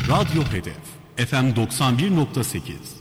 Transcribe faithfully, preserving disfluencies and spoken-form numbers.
Radyo Hedef F M doksan bir nokta sekiz